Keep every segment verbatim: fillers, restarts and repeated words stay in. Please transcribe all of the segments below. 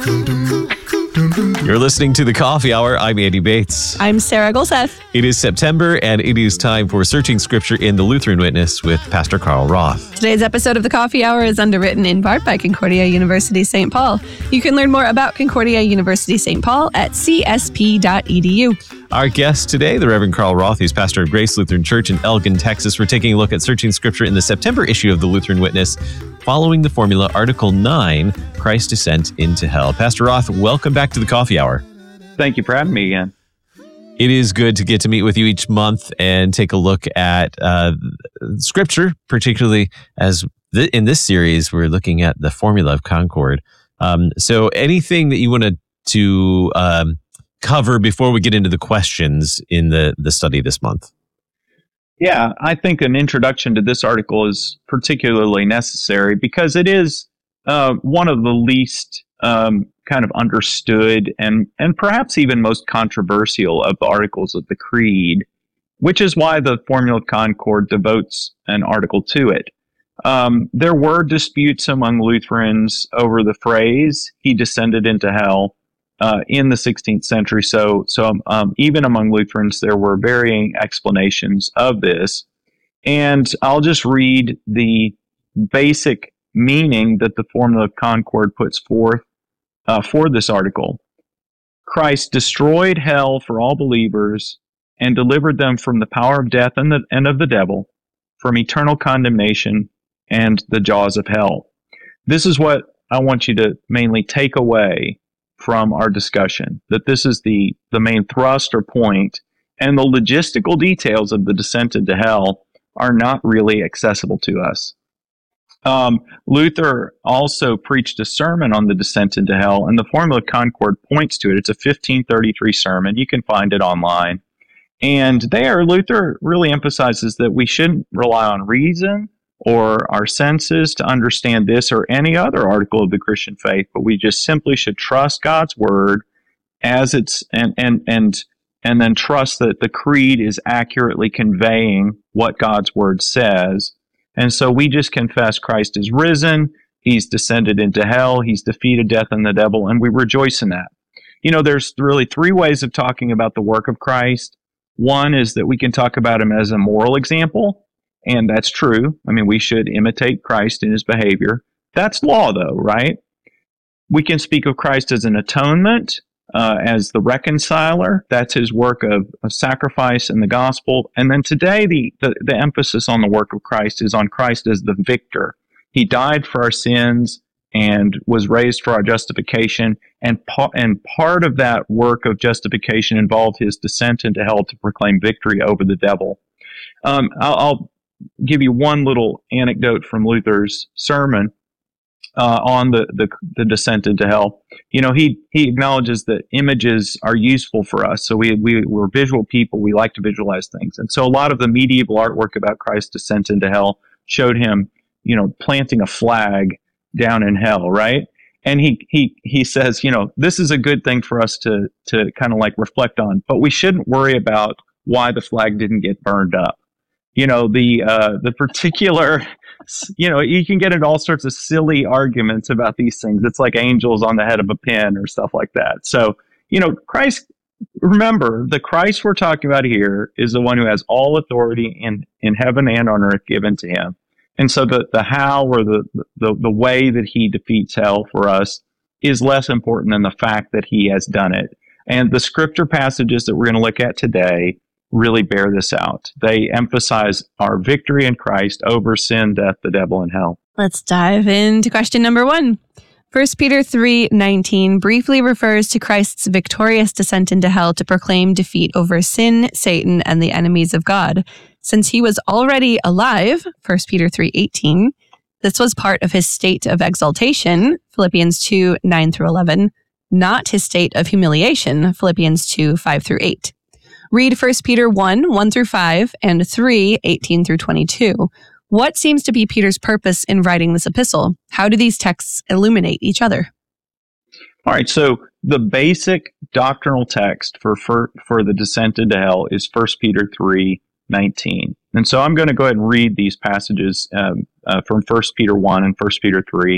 You're listening to The Coffee Hour. I'm Andy Bates. I'm Sarah Golseth. It is September, and it is time for Searching Scripture in the Lutheran Witness with Pastor Carl Roth. Today's episode of The Coffee Hour is underwritten in part by Concordia University Saint Paul. You can learn more about Concordia University Saint Paul at c s p dot e d u. Our guest today, the Reverend Carl Roth, who's pastor of Grace Lutheran Church in Elgin, Texas. We're taking a look at Searching Scripture in the September issue of the Lutheran Witness, following the formula Article nine, Christ's Descent into Hell. Pastor Roth, welcome back to The Coffee Hour. Thank you for having me again. It is good to get to meet with you each month and take a look at uh, Scripture, particularly as th- in this series, we're looking at the formula of Concord. Um, so anything that you wanted to um, cover before we get into the questions in the, the study this month? Yeah, I think an introduction to this article is particularly necessary because it is uh, one of the least um, kind of understood and, and perhaps even most controversial of the articles of the Creed, which is why the Formula of Concord devotes an article to it. Um, there were disputes among Lutherans over the phrase, he descended into hell, uh, in the sixteenth century. So, so um, even among Lutherans, there were varying explanations of this. And I'll just read the basic meaning that the Formula of Concord puts forth uh, for this article. Christ destroyed hell for all believers and delivered them from the power of death and, the, and of the devil, from eternal condemnation and the jaws of hell. This is what I want you to mainly take away from our discussion, that this is the, the main thrust or point, and the logistical details of the descent into hell are not really accessible to us. Um, Luther also preached a sermon on the descent into hell, and the Formula of Concord points to it. It's a fifteen thirty-three sermon. You can find it online. And there, Luther really emphasizes that we shouldn't rely on reason or our senses to understand this or any other article of the Christian faith, but we just simply should trust God's word as it's and and and and then trust that the creed is accurately conveying what God's word says. And so we just confess Christ is risen, he's descended into hell, he's defeated death and the devil, and we rejoice in that. You know, there's really three ways of talking about the work of Christ. One is that we can talk about him as a moral example, and that's true. I mean, we should imitate Christ in his behavior. That's law, though, right? We can speak of Christ as an atonement, uh, as the reconciler. That's his work of, of sacrifice in the gospel. And then today, the, the, the emphasis on the work of Christ is on Christ as the victor. He died for our sins and was raised for our justification. And, pa- and part of that work of justification involved his descent into hell to proclaim victory over the devil. Um, I'll, I'll give you one little anecdote from Luther's sermon uh, on the, the, the descent into hell. You know, he, he acknowledges that images are useful for us. So we, we, we're visual people. We like to visualize things. And so a lot of the medieval artwork about Christ's descent into hell showed him, you know, planting a flag down in hell, right? And he, he, he says, you know, this is a good thing for us to, to kind of like reflect on, but we shouldn't worry about why the flag didn't get burned up. You know, the, uh, the particular, you know, you can get into all sorts of silly arguments about these things. It's like angels on the head of a pin or stuff like that. So, you know, Christ, remember, the Christ we're talking about here is the one who has all authority in, in heaven and on earth given to him. And so the, the how or the, the, the way that he defeats hell for us is less important than the fact that he has done it. And the scripture passages that we're going to look at today really bear this out. They emphasize our victory in Christ over sin, death, the devil, and hell. Let's dive into question number one. First Peter three nineteen briefly refers to Christ's victorious descent into hell to proclaim defeat over sin, Satan, and the enemies of God. Since he was already alive, First Peter three eighteen, this was part of his state of exaltation, Philippians two nine through eleven, not his state of humiliation, Philippians two five through eight. Read First Peter one one through five and three eighteen through twenty-two. What seems to be Peter's purpose in writing this epistle? How do these texts illuminate each other? All right, so the basic doctrinal text for for, for the descent into hell is First Peter three nineteen. And so I'm going to go ahead and read these passages um, uh, from First Peter one and First Peter three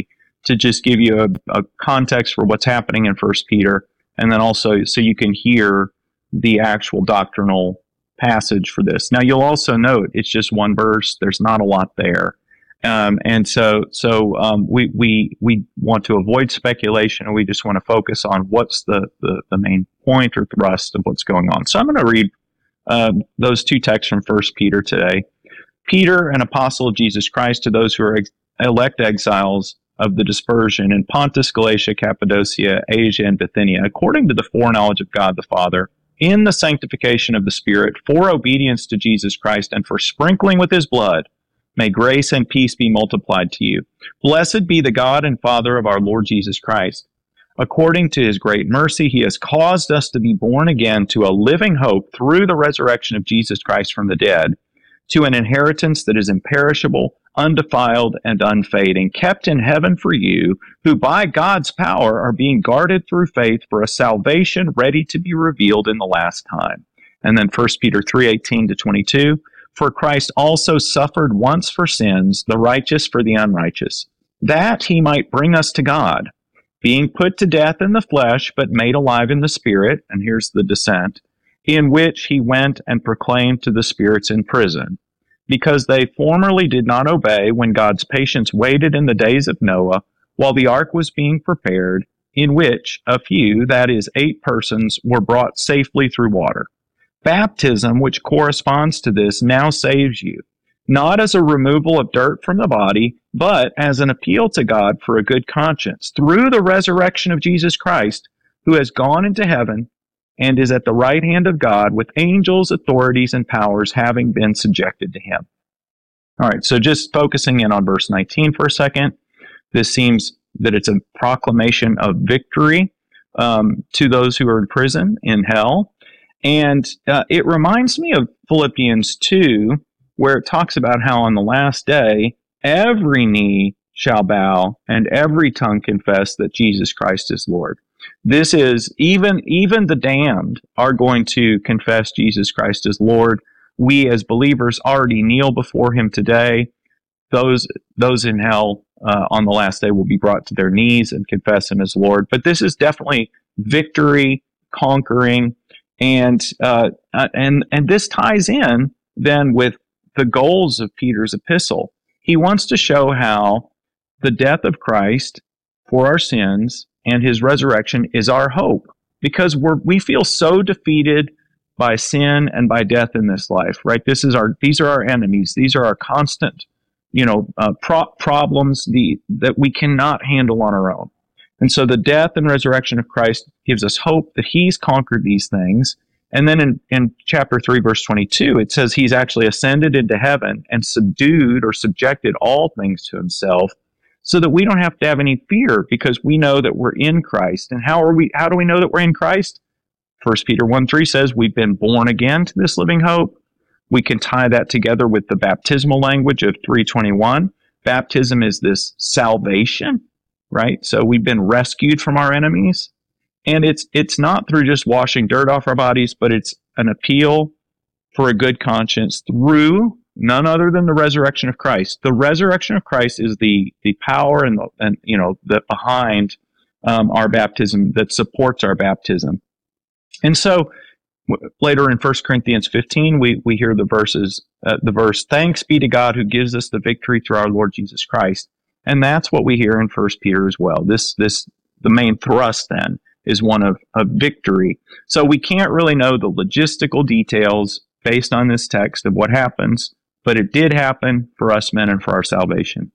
to just give you a, a context for what's happening in First Peter, and then also so you can hear the actual doctrinal passage for this. Now, you'll also note it's just one verse. There's not a lot there. Um, and so so um, we, we we want to avoid speculation, and we just want to focus on what's the, the, the main point or thrust of what's going on. So I'm going to read uh, those two texts from First Peter today. Peter, an apostle of Jesus Christ, to those who are ex- elect exiles of the dispersion in Pontus, Galatia, Cappadocia, Asia, and Bithynia, according to the foreknowledge of God the Father, in the sanctification of the Spirit, for obedience to Jesus Christ, and for sprinkling with his blood, may grace and peace be multiplied to you. Blessed be the God and Father of our Lord Jesus Christ. According to his great mercy, he has caused us to be born again to a living hope through the resurrection of Jesus Christ from the dead, to an inheritance that is imperishable, undefiled, and unfading, kept in heaven for you, who by God's power are being guarded through faith for a salvation ready to be revealed in the last time. And then First Peter three eighteen to twenty-two, for Christ also suffered once for sins, the righteous for the unrighteous, that he might bring us to God, being put to death in the flesh, but made alive in the Spirit, and here's the descent, in which he went and proclaimed to the spirits in prison, because they formerly did not obey when God's patience waited in the days of Noah, while the ark was being prepared, in which a few, that is, eight persons, were brought safely through water. Baptism, which corresponds to this, now saves you, not as a removal of dirt from the body, but as an appeal to God for a good conscience, through the resurrection of Jesus Christ, who has gone into heaven and is at the right hand of God, with angels, authorities, and powers having been subjected to him. All right, so just focusing in on verse nineteen for a second, this seems that it's a proclamation of victory um, to those who are in prison, in hell. And uh, it reminds me of Philippians two, where it talks about how on the last day, every knee shall bow and every tongue confess that Jesus Christ is Lord. This is, even, even the damned are going to confess Jesus Christ as Lord. We as believers already kneel before him today. Those, those in hell uh, on the last day will be brought to their knees and confess him as Lord. But this is definitely victory, conquering. And uh, and and this ties in then with the goals of Peter's epistle. He wants to show how the death of Christ for our sins and his resurrection is our hope, because we're we feel so defeated by sin and by death in this life. Right? This is our these are our enemies. These are our constant, you know, uh, pro- problems the, that we cannot handle on our own. And so the death and resurrection of Christ gives us hope that he's conquered these things. And then in, in chapter three, verse twenty-two, it says he's actually ascended into heaven and subdued or subjected all things to himself, so that we don't have to have any fear, because we know that we're in Christ. And how are we? How do we know that we're in Christ? First Peter one three says we've been born again to this living hope. We can tie that together with the baptismal language of three twenty-one. Baptism is this salvation. Right? So we've been rescued from our enemies. And it's it's not through just washing dirt off our bodies, but it's an appeal for a good conscience through none other than the resurrection of Christ. The resurrection of Christ is the the power and, the, and you know, that behind um, our baptism, that supports our baptism. And so w- later in First Corinthians fifteen, we, we hear the verses, uh, the verse, "Thanks be to God who gives us the victory through our Lord Jesus Christ." And that's what we hear in First Peter as well. This, this, the main thrust then is one of, of victory. So we can't really know the logistical details based on this text of what happens, but it did happen for us men and for our salvation.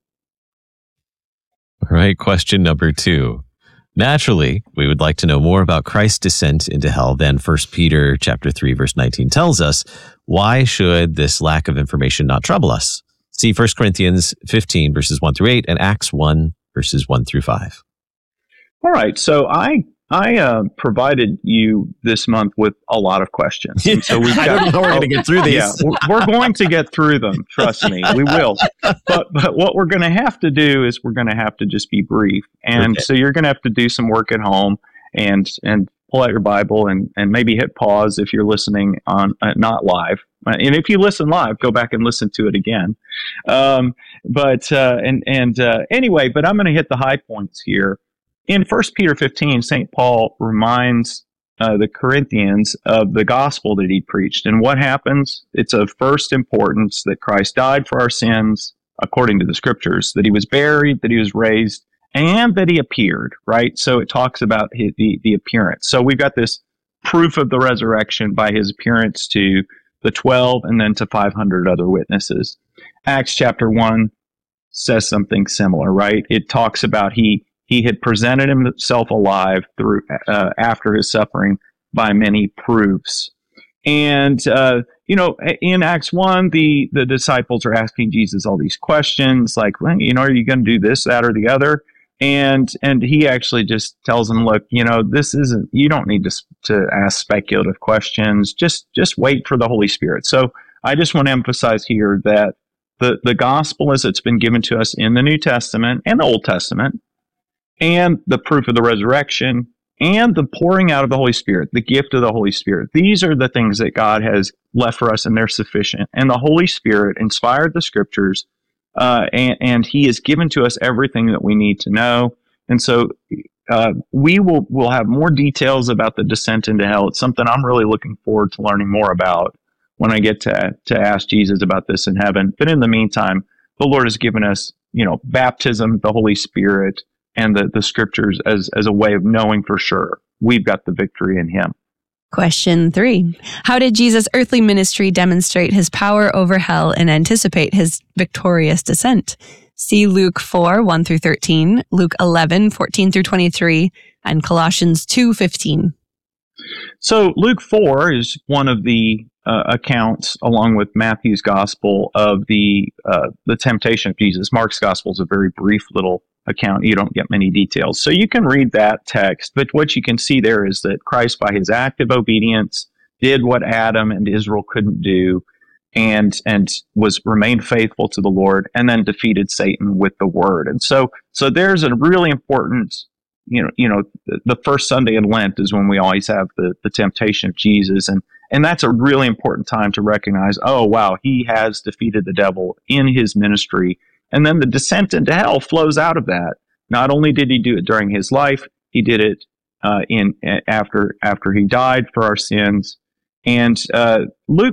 All right, question number two. Naturally, we would like to know more about Christ's descent into hell than First Peter chapter three, verse nineteen tells us. Why should this lack of information not trouble us? See First Corinthians fifteen, verses one through eight, and Acts one, verses one through five. All right, so I I uh, provided you this month with a lot of questions. And so we've got, I don't know we're going to get through these. Yeah, we're going to get through them. Trust me, we will. But but what we're going to have to do is we're going to have to just be brief. And okay. So you're going to have to do some work at home and and pull out your Bible and, and maybe hit pause if you're listening on uh, not live. And if you listen live, go back and listen to it again. Um, but uh, and and uh, anyway, but I'm going to hit the high points here. In First Peter fifteen, Saint Paul reminds uh, the Corinthians of the gospel that he preached. And what happens? It's of first importance that Christ died for our sins, according to the scriptures, that he was buried, that he was raised, and that he appeared, right? So it talks about his, the, the appearance. So we've got this proof of the resurrection by his appearance to the twelve and then to five hundred other witnesses. Acts chapter one says something similar, right? It talks about he he had presented himself alive through uh, after his suffering by many proofs. And, uh, you know, in Acts one, the, the disciples are asking Jesus all these questions like, well, you know, are you going to do this, that, or the other? And and he actually just tells them, look, you know, this isn't, you don't need to to ask speculative questions. Just just wait for the Holy Spirit. So I just want to emphasize here that the, the gospel as it's been given to us in the New Testament and the Old Testament, and the proof of the resurrection, and the pouring out of the Holy Spirit, the gift of the Holy Spirit. These are the things that God has left for us, and they're sufficient. And the Holy Spirit inspired the scriptures, uh, and, and he has given to us everything that we need to know. And so uh, we will will have more details about the descent into hell. It's something I'm really looking forward to learning more about when I get to, to ask Jesus about this in heaven. But in the meantime, the Lord has given us, you know, baptism, the Holy Spirit, and the, the scriptures as, as a way of knowing for sure we've got the victory in him. Question three. How did Jesus' earthly ministry demonstrate his power over hell and anticipate his victorious descent? See Luke four, one through thirteen, Luke eleven, fourteen through twenty-three, and Colossians two, fifteen. So Luke four is one of the uh, accounts, along with Matthew's gospel, of the uh, the temptation of Jesus. Mark's gospel is a very brief little account. You don't get many details. So you can read that text, but what you can see there is that Christ, by his active obedience, did what Adam and Israel couldn't do, and and was remained faithful to the Lord, and then defeated Satan with the word. And so so there's a really important, you know, you know, the, the first Sunday in Lent is when we always have the, the temptation of Jesus, and and that's a really important time to recognize, oh wow, he has defeated the devil in his ministry. And then the descent into hell flows out of that. Not only did he do it during his life, he did it uh, in after after he died for our sins. And uh, Luke